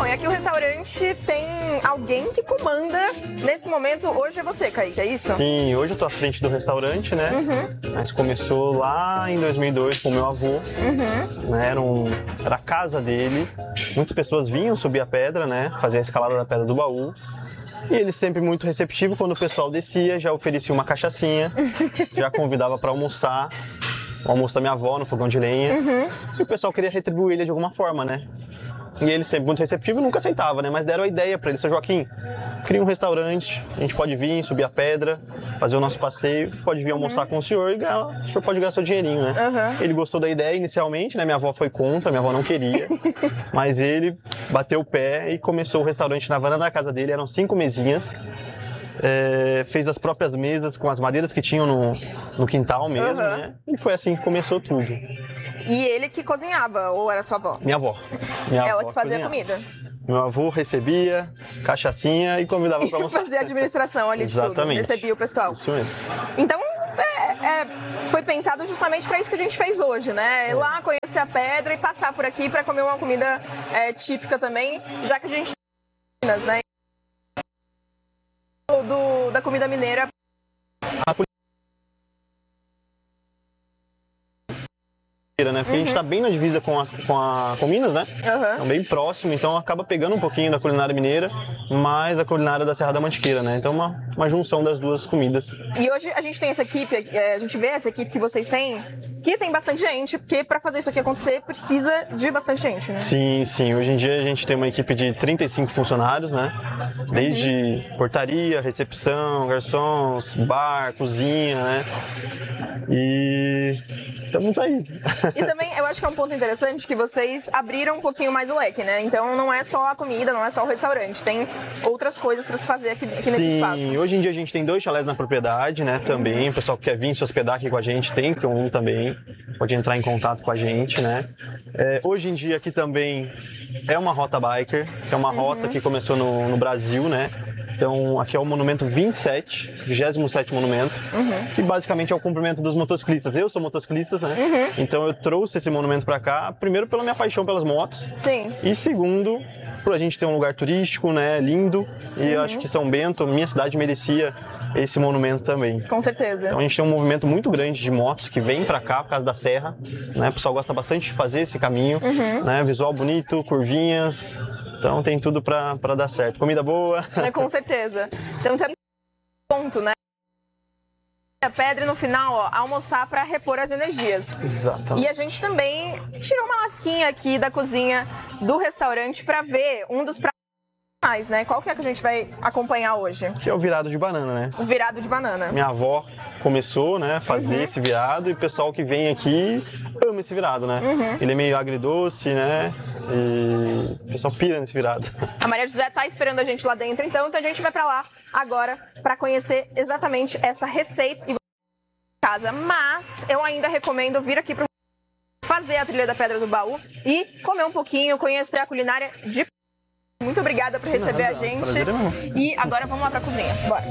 e aqui o restaurante tem alguém que comanda nesse momento. Hoje é você, Kaique, é isso? Sim, hoje eu tô à frente do restaurante, né? Mas começou lá em 2002 com o meu avô, né? Era a casa dele. Muitas pessoas vinham subir a pedra, né? Fazer a escalada da Pedra do Baú. E ele sempre muito receptivo, quando o pessoal descia, já oferecia uma cachaçinha, já convidava para almoçar. O almoço da minha avó no fogão de lenha. E o pessoal queria retribuir ele de alguma forma, né? E ele sempre muito receptivo e nunca aceitava, né? Mas deram a ideia para ele: seu Joaquim, cria um restaurante, a gente pode vir, subir a pedra, fazer o nosso passeio, pode vir almoçar com o senhor e o senhor pode ganhar seu dinheirinho, né? Ele gostou da ideia inicialmente, né? Minha avó foi contra, minha avó não queria, mas ele bateu o pé e começou o restaurante na varanda da casa dele. Eram 5 mesinhas. Fez as próprias mesas com as madeiras que tinham no quintal mesmo, né? E foi assim que começou tudo. E ele que cozinhava, ou era sua avó? Minha avó. Ela que fazia a comida. Meu avô recebia cachaçinha e convidava para almoçar. Fazia a administração ali de tudo, recebia o pessoal. Isso mesmo. Então, foi pensado justamente para isso que a gente fez hoje, né? Ir lá, conhecer a pedra e passar por aqui para comer uma comida típica também, já que a gente tem, né? Da comida mineira. Né? Porque a gente está bem na divisa com Minas, né? Então, bem próximo, então acaba pegando um pouquinho da culinária mineira, mais a culinária da Serra da Mantiqueira, né? Então uma junção das duas comidas. E hoje a gente tem essa equipe, a gente vê essa equipe que vocês têm, que tem bastante gente, porque para fazer isso aqui acontecer precisa de bastante gente, né? Sim. Hoje em dia a gente tem uma equipe de 35 funcionários, né? Desde portaria, recepção, garçons, bar, cozinha, né? E estamos aí. E também eu acho que é um ponto interessante que vocês abriram um pouquinho mais o leque, né? Então não é só a comida, não é só o restaurante, tem outras coisas para se fazer aqui nesse espaço. Sim, hoje em dia a gente tem 2 chalés na propriedade, né? Também, o pessoal que quer vir se hospedar aqui com a gente tem um também, pode entrar em contato com a gente, né? Hoje em dia aqui também é uma rota biker, que é uma rota que começou no Brasil, né? Então, aqui é o monumento 27º monumento, que basicamente é o cumprimento dos motociclistas. Eu sou motociclista, né? Então eu trouxe esse monumento para cá, primeiro pela minha paixão pelas motos. Sim. E segundo, por a gente ter um lugar turístico, né, lindo. E eu acho que São Bento, minha cidade, merecia esse monumento também. Com certeza. Então a gente tem um movimento muito grande de motos que vem para cá por causa da serra, né? O pessoal gosta bastante de fazer esse caminho, né? Visual bonito, curvinhas. Então tem tudo pra dar certo. Comida boa. Com certeza. Então tem um ponto, né? A pedra no final, ó, almoçar para repor as energias. Exatamente. E a gente também tirou uma lasquinha aqui da cozinha do restaurante para ver um dos pratos, né? Qual que é que a gente vai acompanhar hoje? Que é o virado de banana, né? O virado de banana. Minha avó começou, né, a fazer esse virado, e o pessoal que vem aqui ama esse virado, né? Ele é meio agridoce, né? E o pessoal pira nesse virado. A Maria José tá esperando a gente lá dentro, então a gente vai para lá agora para conhecer exatamente essa receita e casa. Mas eu ainda recomendo vir aqui para fazer a trilha da Pedra do Baú e comer um pouquinho, conhecer a culinária de... Muito obrigada por receber a gente. Prazer, irmão. E agora vamos lá para a cozinha. Bora.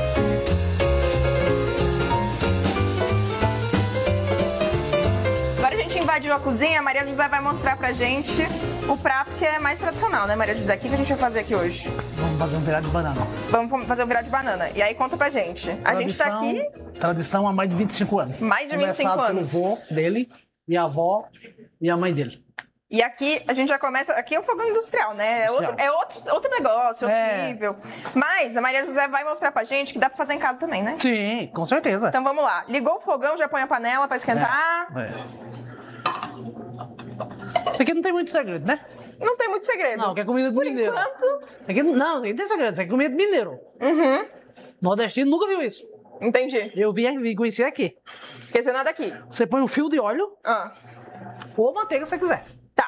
Agora a gente invadiu a cozinha, a Maria José vai mostrar pra gente o prato que é mais tradicional, né, Maria José? O que a gente vai fazer aqui hoje? Vamos fazer um virado de banana. Vamos fazer um virado de banana. E aí conta pra gente. A gente tá aqui... Tradição há mais de 25 anos. Mais de 25 Começado anos. pelo avô dele, minha avó e a mãe dele. E aqui a gente já começa... Aqui é o fogão industrial, né? Outro negócio, outro nível. Mas a Maria José vai mostrar pra gente que dá pra fazer em casa também, né? Sim, com certeza. Então vamos lá. Ligou o fogão, já põe a panela pra esquentar. Isso aqui não tem muito segredo, né? Não tem muito segredo. Não, que é comida de mineiro. Enquanto... Isso aqui, não tem segredo. Isso aqui é comida de mineiro. Nordestino nunca viu isso. Entendi. Eu vi conhecer aqui. Quer dizer, nada aqui. Você põe um fio de óleo ou manteiga se você quiser. Tá.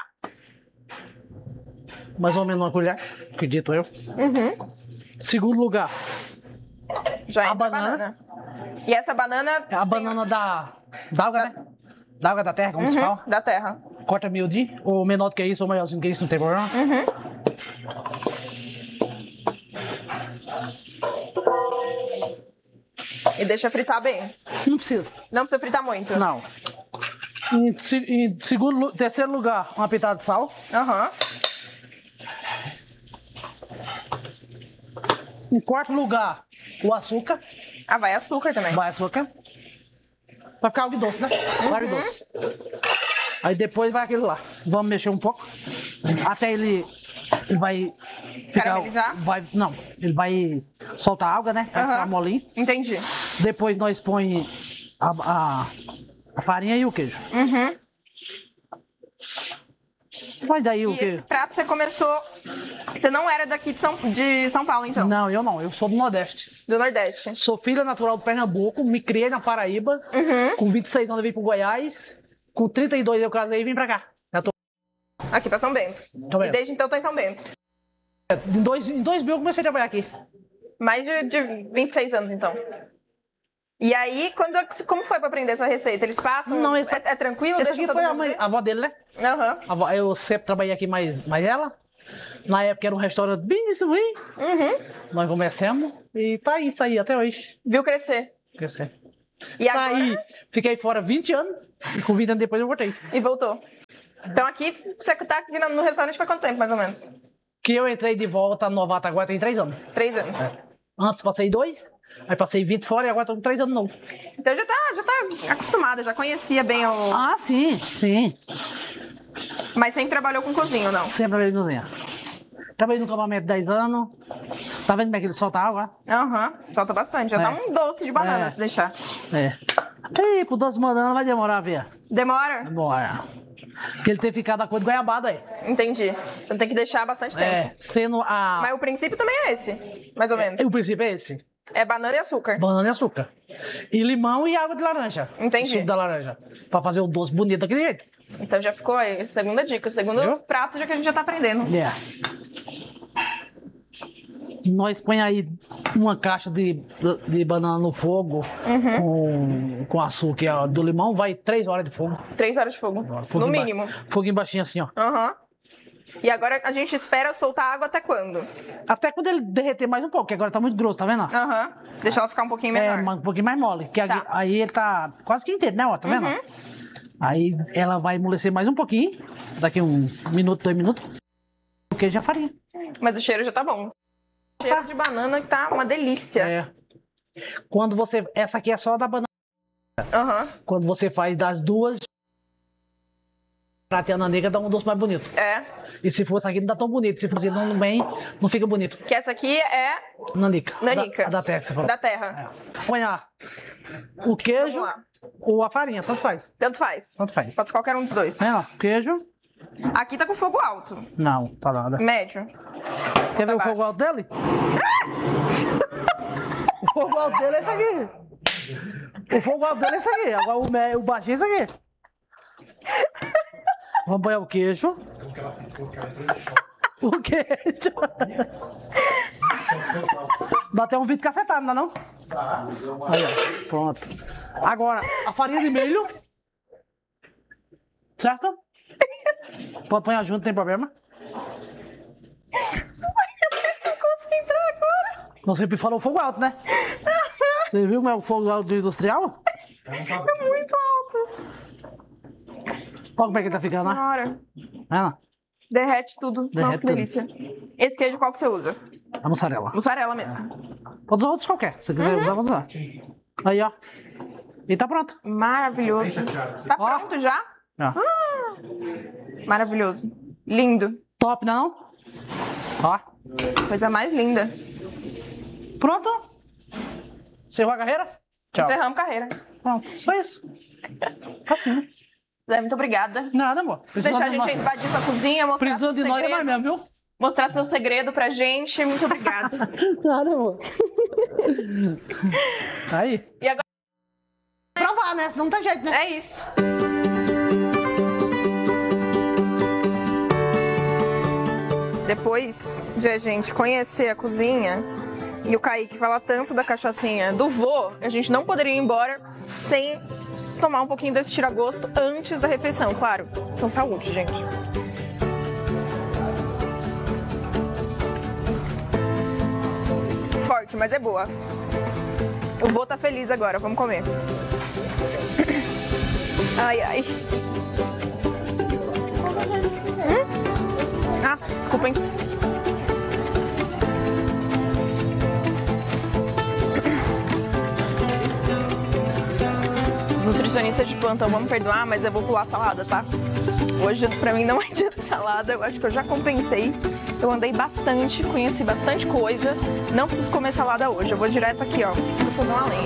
Mais ou menos uma colher, acredito eu. Segundo lugar, Já a entra banana. E essa banana... É a banana da alga, né? Da alga da terra, como se fala. Da terra. Corta miudinho, ou menor do que isso, ou maiorzinho que isso, não tem problema. E deixa fritar bem. Não precisa. Não precisa fritar muito. Não. Terceiro lugar, uma pitada de sal. Em quarto lugar, o açúcar. Ah, vai açúcar também. Vai açúcar. Pra ficar algo doce, né? Algo doce. Aí depois vai aquele lá. Vamos mexer um pouco. Até ele vai Caramelizar? Não, ele vai soltar água, né? Vai ficar molinho. Entendi. Depois nós põe a farinha e o queijo. Vai daí o queijo. Esse prato você começou... Você não era daqui de São Paulo, então? Não, eu não. Eu sou do Nordeste. Do Nordeste. Sou filha natural do Pernambuco. Me criei na Paraíba. Com 26 anos eu vim pro Goiás. Com 32 eu casei e vim pra cá. Já tô... Aqui pra São Bento. E desde então tá em São Bento. Em 2000 eu comecei a trabalhar aqui. Mais de 26 anos, então. E aí, como foi pra aprender essa receita? Eles passam? Não, é tranquilo? Esse aqui foi a avó dele, né? Eu sempre trabalhei aqui mais ela. Na época era um restaurante bem isso ruim. Nós começamos e tá isso aí até hoje. Viu crescer? Crescer. E agora? Aí, fiquei fora 20 anos e com 20 anos depois eu voltei. E voltou. Então aqui, você tá aqui no restaurante faz quanto tempo, mais ou menos? Que eu entrei de volta novato agora tem 3 anos. 3 anos. Antes passei 2, aí passei 20 fora e agora tô com 3 anos novo. Então já tá acostumada, já conhecia bem o... Ah, sim. Mas sempre trabalhou com cozinha ou não? Sempre trabalhei em cozinha. Trabalhei no campamento 10 anos. Tá vendo como é que ele solta água? Solta bastante. Já tá um doce de banana se deixar. Ih, pro doce de banana vai demorar, Bia. Demora? Demora. Porque ele tem ficado a cor de goiabada aí. Entendi. Então tem que deixar bastante tempo. Sendo a... Mas o princípio também é esse, mais ou menos. O princípio é esse. É banana e açúcar. Banana e açúcar. E limão e água de laranja. Entendi. Suco da laranja. Pra fazer o doce bonito daquele jeito. Então já ficou aí, segunda dica, segundo prato já que a gente já tá aprendendo. Nós põe aí uma caixa de banana no fogo com açúcar do limão, vai 3 horas de fogo. 3 horas de fogo, no mínimo. Fogo embaixinho assim, ó. E agora a gente espera soltar água até quando? Até quando ele derreter mais um pouco, que agora tá muito grosso, tá vendo? Deixa ela ficar um pouquinho menor. Um pouquinho mais mole, que aí ele tá quase que inteiro, né, ó, tá vendo? Aí ela vai amolecer mais um pouquinho, daqui 1 minuto, 2 minutos, o queijo e a farinha. Mas o cheiro já tá bom. O cheiro de banana que tá uma delícia. Quando você... Essa aqui é só da banana. Quando você faz das duas, a nanica dá um doce mais bonito. E se fosse aqui não dá tão bonito. Se fosse não bem, não fica bonito. Que essa aqui é... Nanica. Da terra, você falou. Da terra. Põe o queijo ou a farinha, tanto faz. Tanto faz. Pode ser qualquer um dos dois. Queijo. Aqui tá com fogo alto. Não, tá nada. Médio. Quer ver o fogo alto dele? O fogo alto dele é esse aqui. O fogo alto dele é esse aqui. Agora o baixinho é esse aqui. Vamos pôr o queijo. O queijo. Dá até um vídeo cacetado, não dá não? Aí, ó. Pronto. Agora, a farinha de milho. Certo? Pode pôr junto, não tem problema. Você sempre falou fogo alto, né? Você viu como é o fogo alto do industrial? É muito alto. Olha como é que tá ficando, né? Senhora. Derrete tudo. Nossa, que delícia. Esse queijo qual que você usa? A mussarela. Mussarela mesmo. Pode usar outros qualquer. Se quiser usar, pode usar. Aí, ó. E tá pronto. Maravilhoso. Tá pronto já? Maravilhoso. Lindo. Top, não? Ó. Coisa mais linda. Pronto? Encerrou a carreira? Tchau. Encerramos carreira. Pronto. Só isso. Assim. Zé, muito obrigada. Nada, amor. Deixar a gente invadir sua cozinha, mostrar Precisando de nós é mais mesmo, viu? Mostrar seu segredo pra gente. Muito obrigada. Nada, amor. Aí. E agora... Provar, né? Não tem jeito, né? É isso. Depois de a gente conhecer a cozinha e o Kaique falar tanto da cachaçinha do vô, a gente não poderia ir embora sem tomar um pouquinho desse tira-gosto antes da refeição, claro. Com saúde, gente. Forte, mas é boa. O vô tá feliz agora, vamos comer. Ai, ai. Ah, desculpem. nutricionistas de plantão vão me perdoar, mas eu vou pular salada, tá? Hoje, pra mim, não é dia de salada. Eu acho que eu já compensei. Eu andei bastante, conheci bastante coisa. Não preciso comer salada hoje. Eu vou direto aqui, ó, pro fogão a lenha.